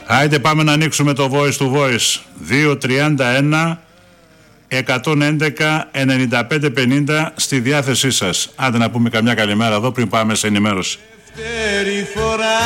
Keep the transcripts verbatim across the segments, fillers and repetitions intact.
Άιντε πάμε να ανοίξουμε το voice to voice. Δύο τριάντα ένα εκατόν έντεκα ενενήντα πέντε πενήντα στη διάθεσή σας. Άντε να πούμε καμιά καλημέρα εδώ πριν πάμε σε ενημέρωση. Δεύτερη φορά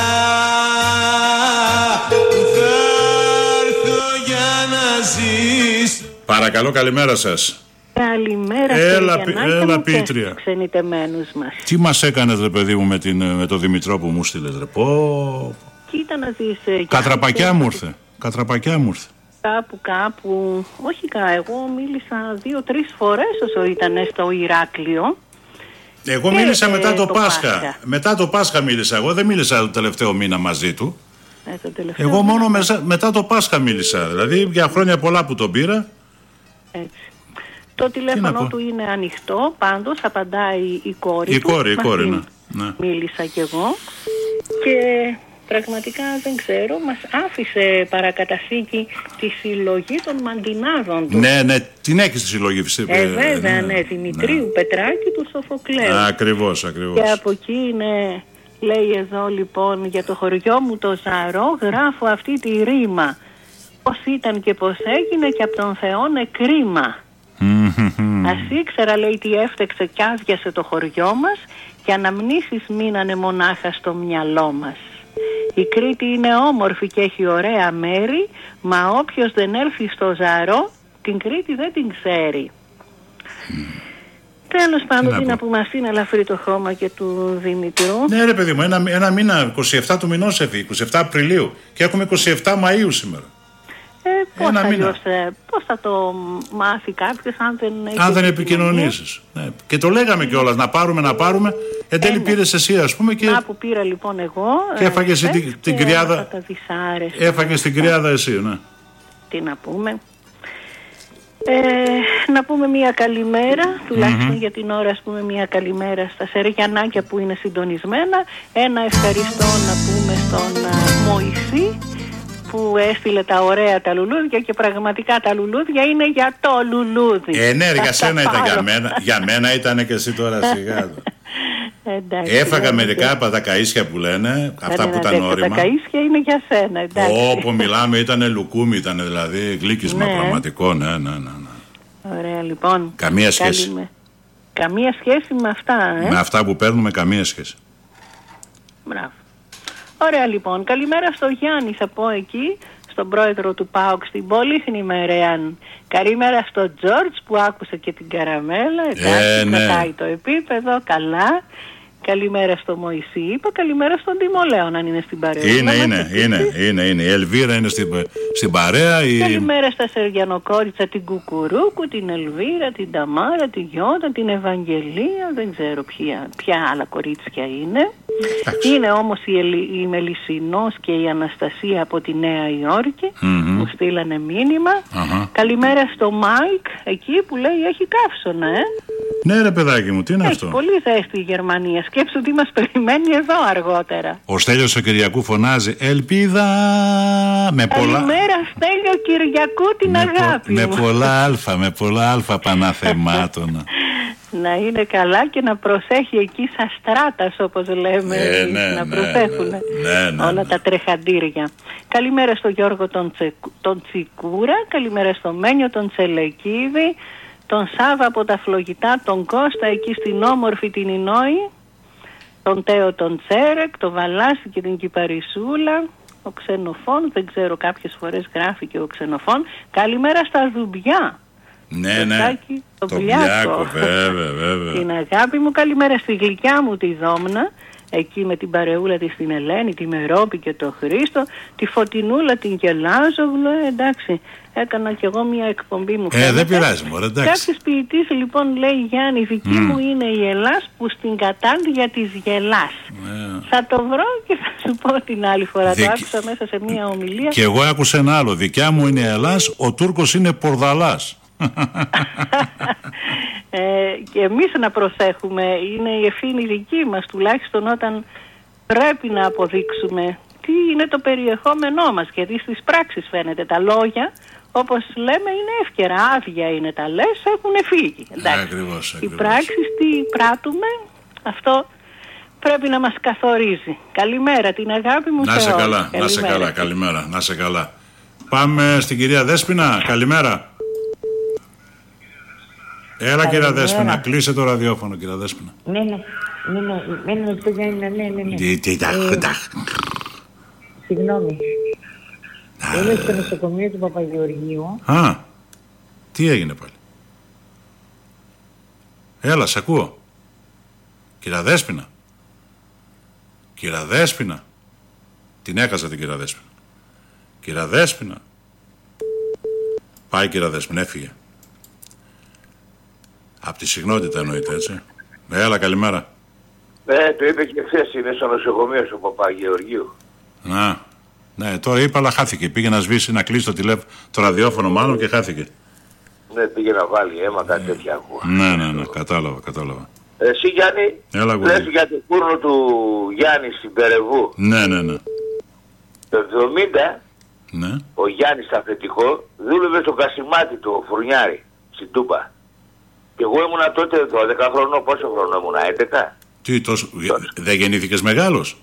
θα έρθω για να ζήσω. Παρακαλώ, καλημέρα σας. Καλημέρα. Έλα, πι, έλα Πίτρια. Ξενιτεμένους μας. Τι μας έκανες ρε παιδί μου με, την, με το Δημητρό που μου στείλες ρε. Πω. Κοίτα να δεις. Κατραπακιά μου ήρθε. Κατραπακιά μου ήρθε. Κάπου κάπου. Όχι κα, εγώ μίλησα δύο-τρεις φορές όσο ήταν στο Ηράκλειο. Εγώ και, μίλησα μετά ε, το, το Πάσχα. Πάσχα. Μετά το Πάσχα μίλησα. Εγώ δεν μίλησα το τελευταίο μήνα μαζί του. Ε, το τελευταίο εγώ μήνα. μόνο μεσα, μετά το Πάσχα μίλησα. Δηλαδή για χρόνια πολλά που τον πήρα. Έτσι. Το τηλέφωνο του είναι ανοιχτό, πάντως απαντάει η κόρη η του. Κόρη, η κόρη, ναι. ναι. Μίλησα κι εγώ και πραγματικά δεν ξέρω, μας άφησε παρακαταθήκη τη συλλογή των μαντινάδων του. Ναι, ναι, την έχει τη συλλογή. Ε, βέβαια, ναι, ναι Δημητρίου ναι. Πετράκη του Σοφοκλέου. Ακριβώς, ακριβώς. Και από εκεί είναι, λέει εδώ λοιπόν, για το χωριό μου το Ζαρό γράφω αυτή τη ρήμα. Πώς ήταν και πώς έγινε και από τον Θεό είναι κρίμα. Ας ήξερα, λέει, τι έφτεξε κι άδειασε το χωριό μας και αναμνήσεις μείνανε μονάχα στο μυαλό μας. Η Κρήτη είναι όμορφη και έχει ωραία μέρη, μα όποιος δεν έλθει στο Ζαρό την Κρήτη δεν την ξέρει. Mm. Τέλος πάντων, τι να πούμε, μας είναι ελαφρύ το χώμα και του Δημητρού. Ναι ρε παιδί μου, ένα, ένα μήνα, είκοσι επτά του μηνός έφυγε, είκοσι επτά Απριλίου και έχουμε είκοσι επτά Μαΐου σήμερα. Ε, πώς, αλλιώς, ε, πώς θα το μάθει κάποιος αν δεν έχει αν δεν επικοινωνήσεις. Ναι. Και το λέγαμε κιόλας να πάρουμε, να πάρουμε. Εν τέλει πήρες εσύ ας πούμε. Και... Να που πήρα λοιπόν εγώ. Και έφαγες ε, την, την κρυάδα. Έφαγες την κρυάδα εσύ, ναι. Τι να πούμε. Ε, να πούμε μια καλημέρα, τουλάχιστον mm-hmm. για την ώρα, ας πούμε μια καλημέρα στα Σερεγιανάκια που είναι συντονισμένα. Ένα ευχαριστώ να πούμε στον uh, Μωυσή που έστειλε τα ωραία τα λουλούδια και πραγματικά τα λουλούδια είναι για το λουλούδι. Ε, ναι, για σένα ήταν για μένα. Για μένα ήταν και εσύ τώρα σιγά. Εντάξει, έφαγα μερικά από τα καΐσια που λένε, αυτά που ήταν όρημα. Τα καΐσια είναι για σένα, εντάξει. Όπου μιλάμε ήταν λουκούμι, ήταν δηλαδή γλύκισμα ναι. πραγματικό, ναι, ναι, ναι, ναι. Ωραία, λοιπόν. Καμία σχέση. Με... Καμία σχέση με αυτά, ε. Με αυτά που παίρνουμε, καμία σχέση. Μπράβο. Ωραία, λοιπόν. Καλημέρα στο Γιάννη, θα πω εκεί, στον πρόεδρο του ΠΑΟΚ στην Πολύχνη Μερεάν. Καλημέρα στον Τζόρτζ που άκουσε και την καραμέλα. Εντάξει, ε, ναι. κρατάει το επίπεδο, καλά. Καλημέρα στο Μωυσή, είπα. Καλημέρα στον Τιμολέον, αν είναι στην παρέα. Είναι, είναι, είναι, είναι, είναι. Η Ελβίρα είναι στην, στην παρέα. Η... Καλημέρα στα Σεργιανοκόριτσα, την Κουκουρούκου, την Ελβίρα, την Ταμάρα, την Γιώτα, την Ευαγγελία. Δεν ξέρω ποια, ποια άλλα κορίτσια είναι. Άξι. Είναι όμως η, Ελ, η Μελισσινός και η Αναστασία από τη Νέα Υόρκη. Mm-hmm. Μου στείλανε μήνυμα. Uh-huh. Καλημέρα στο Μάικ, εκεί που λέει έχει καύσωνα, ε. Ναι ρε παιδάκι μου, τι είναι έχει αυτό. Έχει πολύ ζέστη η Γερμανία. Σκέψου τι μας περιμένει εδώ αργότερα. Ο Στέλιος ο Κυριακού φωνάζει ελπίδα με πολλά. Καλημέρα Στέλιο Κυριακού, την με αγάπη πο... μου. Με πολλά αλφα, με πολλά αλφα παναθεμάτωνα. Να είναι καλά και να προσέχει εκεί σαν στράτας όπως λέμε, ε, ναι, να ναι, προσέχουν ναι, ναι, ναι, όλα ναι. τα τρεχαντήρια. Καλημέρα στο Γιώργο τον, Τσε, τον Τσικούρα, καλημέρα στο Μένιο τον Τσελεκίδη, τον Σάβα από τα Φλογητά, τον Κώστα εκεί στην όμορφη την Ινόη, τον Τέο τον Τσέρεκ, τον Βαλάση και την Κυπαρισούλα, ο Ξενοφών, δεν ξέρω, κάποιες φορές γράφει και ο Ξενοφών. Καλημέρα στα Δουμπιά. Ναι, το ναι, σάκι, το, το Μπλιάκο, βέβαια, βέβαια. Την αγάπη μου. Καλημέρα στη γλυκιά μου τη Δόμνα, εκεί με την παρεούλα της την Ελένη, τη Μερόπη και το Χρήστο, τη Φωτεινούλα την Κελάζογλου, ε, εντάξει, έκανα κι εγώ μια εκπομπή μου. Ε, φαίνεται. Δεν πειράζει μωρέ, εντάξει. Κάποιος ποιητής λοιπόν λέει, Γιάννη, δική mm. μου είναι η Ελλάς που στην κατάντια της γελάς. Yeah. Θα το βρω και θα σου πω την άλλη φορά. Δικ... Το άκουσα μέσα σε μια ομιλία. Και εγώ άκουσα ένα άλλο, δικιά μου είναι η Ελλάς, ο Τούρκος είναι Πορδαλάς. ε, και εμείς να προσέχουμε, είναι η ευθύνη δική μας, τουλάχιστον όταν πρέπει να αποδείξουμε τι είναι το περιεχόμενό μας, γιατί στις πράξεις φαίνεται τα λόγια, όπως λέμε, είναι εύκαιρα, άδεια είναι τα λες, έχουν φύγει. Εντάξει. Ακριβώς, ακριβώς. Οι πράξεις τι πράττουμε, αυτό πρέπει να μας καθορίζει. Καλημέρα, την αγάπη μου να σε σε όλους. καλά, Καλημέρα. να σε καλά, καλημέρα, να σε καλά. Πάμε στην κυρία Δέσποινα, καλημέρα. Έλα κυρία Δέσποινα, κλείσε το ραδιόφωνο κυρία Δέσποινα. Ναι, ναι, ναι, ναι, ναι, ναι, ναι, ναι, ναι, ναι. Τι, τι, τα, Ε, τα. Συγγνώμη. Είμαι στο νοσοκομείο του Παπαγεωργίου. Α, τι έγινε πάλι. Έλα, σε ακούω. Κυρία Δέσποινα. Κυρία Δέσποινα. Την έκασα την κυρία Δέσποινα. Κυρία Δέσποινα. Πάει κυρία Δέσποινα, έφυγε. Απ' τη συχνότητα εννοείται, έτσι. Έλα, καλημέρα. Ναι, το είπε και χθες, είναι στο νοσοκομείο του Παπαγεωργίου. Να, ναι, τώρα είπα, αλλά χάθηκε. Πήγε να σβήσει, να κλείσει το, τηλέφ... το ραδιόφωνο μάλλον και χάθηκε. Ναι, πήγε να βάλει αίμα, κάτι τέτοια ακούω. Ναι, ναι, ναι, κατάλαβα, κατάλαβα. Εσύ Γιάννη, Έλα, λες γουρί. για το φούρνο του Γιάννη στην Περεβού. Ναι, ναι, ναι. Το εβδομήντα Ναι. ο Γιάννης στα αφεντικό δούλευε στο Κασιμάτι το φουρνιάρι στην Τούμπα. Και εγώ ήμουνα τότε δώδεκα χρονών, πόσο χρόνο ήμουνα, έντεκα. Τι, τόσο... δεν γεννήθηκες μεγάλος.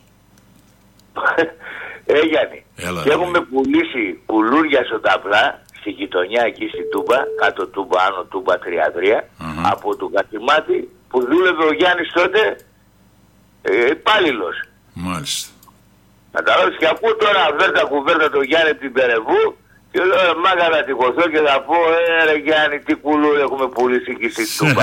Ε, Γιάννη. Έλα, και ρε. έχουμε πουλήσει πουλούρια στο ταυλά, στη γειτονιά εκεί στην Τούμπα, κάτω Τούμπα, άνω Τούμπα τριάντα τρία, Αχα. από το Κασιμάτι που δούλευε ο Γιάννης τότε ε, υπάλληλος. Μάλιστα. Καταλάβεις, και ακούω τώρα βέρτα κουβέρτα το Γιάννη από την Περεβού και λέω «Ε, μάγα να τυχωθώ και θα πω ε ρε Γιάννη τι κουλούρι έχουμε πουλήσει εκεί στη Τούμπα».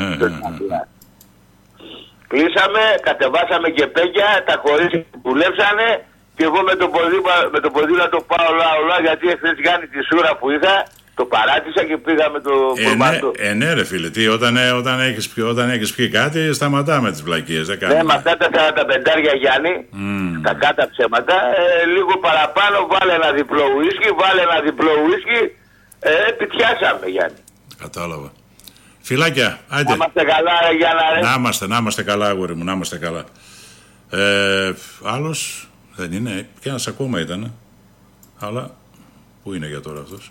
Κλείσαμε, κατεβάσαμε και πέγια, τα κορίτσια δουλέψανε και εγώ με το ποδήλατο, με το ποδήλατο πάω ολά ολά γιατί εχθές Γιάννη τη σούρα που είχα το παράτησα και πήγα με το Ε, ναι, πορμάτο. ε, ναι, ρε φίλε, τι, όταν, ε, όταν, έχεις, πει- όταν έχεις πει κάτι, σταματάμε τις βλακίες. Δεν Ναι, κάνουμε. με αυτά τα σαράντα πέντε Γιάννη, Μμμ. τα κάτα ψέματα, ε, λίγο παραπάνω βάλε ένα διπλό ουίσκι, βάλε ένα διπλό ουίσκι, ε, επιτιάσαμε Γιάννη. Κατάλαβα. Φιλάκια, Να άντε. είμαστε καλά ρε Γιάννα ρε. Να είμαστε, να είμαστε καλά, αγόρι μου, να είμαστε καλά. Ε, άλλος δεν είναι, και ένας ακόμα ήταν. Αλλά, πού είναι για τώρα αυτός.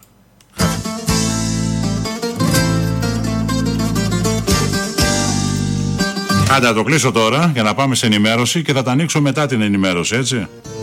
Άντε, να το κλείσω τώρα για να πάμε σε ενημέρωση και θα τα ανοίξω μετά την ενημέρωση, έτσι.